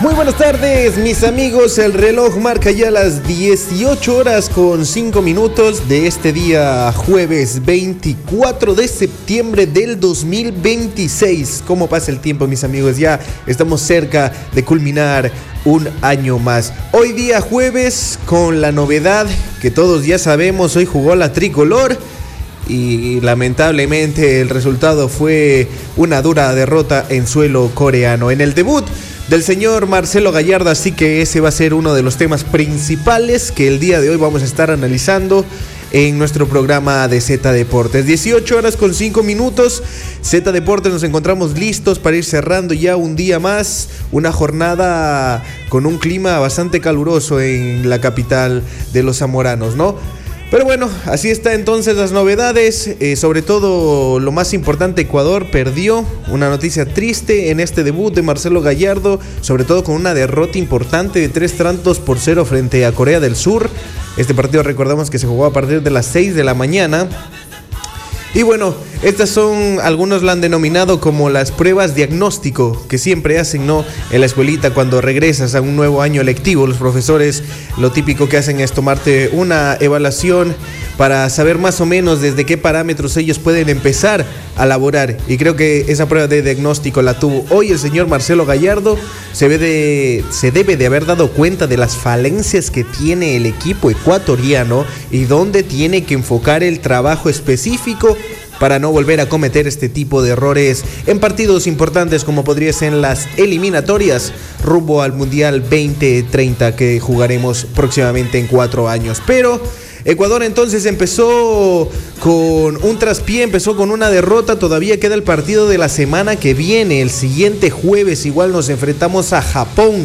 Muy buenas tardes, mis amigos. El reloj marca ya las 18 horas con 5 minutos de este día jueves 24 de septiembre del 2026. ¿Cómo pasa el tiempo, mis amigos? Ya estamos cerca de culminar un año más. Hoy día jueves con la novedad que todos ya sabemos, hoy jugó la tricolor y lamentablemente el resultado fue una dura derrota en suelo coreano. En el debut del señor Marcelo Gallardo, así que ese va a ser uno de los temas principales que el día de hoy vamos a estar analizando en nuestro programa de Z Deportes. 18 horas con 5 minutos, Z Deportes, nos encontramos listos para ir cerrando ya un día más, una jornada con un clima bastante caluroso en la capital de los zamoranos, ¿no? Pero bueno, así está entonces las novedades, sobre todo lo más importante, Ecuador perdió, una noticia triste en este debut de Marcelo Gallardo, sobre todo con una derrota importante de 3-0 frente a Corea del Sur. Este partido recordamos que se jugó a partir de las 6 de la mañana. Y bueno, estas son, algunos la han denominado como las pruebas diagnóstico que siempre hacen, ¿no? En la escuelita cuando regresas a un nuevo año lectivo, los profesores lo típico que hacen es tomarte una evaluación para saber más o menos desde qué parámetros ellos pueden empezar a laborar. Y creo que esa prueba de diagnóstico la tuvo hoy el señor Marcelo Gallardo. Se debe de haber dado cuenta de las falencias que tiene el equipo ecuatoriano y dónde tiene que enfocar el trabajo específico para no volver a cometer este tipo de errores en partidos importantes como podría ser las eliminatorias rumbo al Mundial 2030 que jugaremos próximamente en 4 años. Pero Ecuador entonces empezó con un traspié, empezó con una derrota. Todavía queda el partido de la semana que viene. El siguiente jueves igual nos enfrentamos a Japón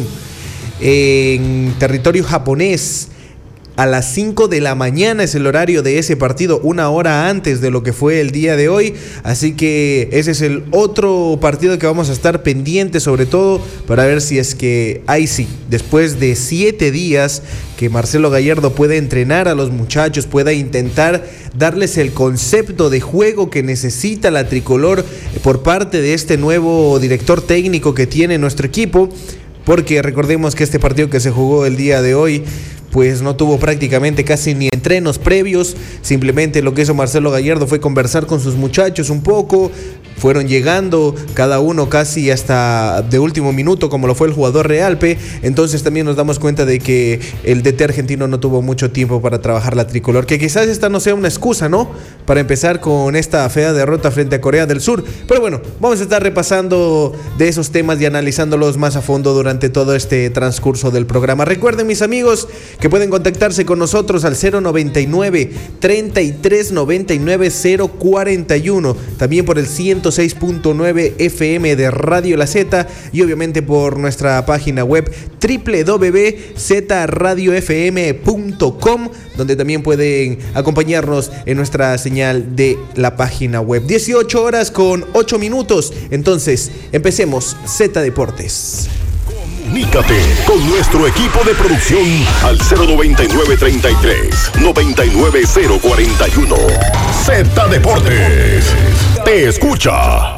en territorio japonés. A las 5 de la mañana es el horario de ese partido, una hora antes de lo que fue el día de hoy. Así que ese es el otro partido que vamos a estar pendientes, sobre todo para ver si es que ahí sí, después de 7 días que Marcelo Gallardo pueda entrenar a los muchachos, pueda intentar darles el concepto de juego que necesita la tricolor por parte de este nuevo director técnico que tiene nuestro equipo. Porque recordemos que este partido que se jugó el día de hoy pues no tuvo prácticamente casi ni entrenos previos. Simplemente lo que hizo Marcelo Gallardo fue conversar con sus muchachos un poco. Fueron llegando cada uno casi hasta de último minuto, como lo fue el jugador Realpe. Entonces también nos damos cuenta de que el DT argentino no tuvo mucho tiempo para trabajar la tricolor, que quizás esta no sea una excusa, ¿no?, para empezar con esta fea derrota frente a Corea del Sur. Pero bueno, vamos a estar repasando de esos temas y analizándolos más a fondo durante todo este transcurso del programa. Recuerden, mis amigos, que pueden contactarse con nosotros al 099 33 99 041, también por el 106.9 FM de Radio La Z y obviamente por nuestra página web www.zradiofm.com, donde también pueden acompañarnos en nuestra señal de la página web. 18 horas con 8 minutos, entonces empecemos Z Deportes. Comunícate con nuestro equipo de producción al 099-33-99041. Z Deportes te escucha.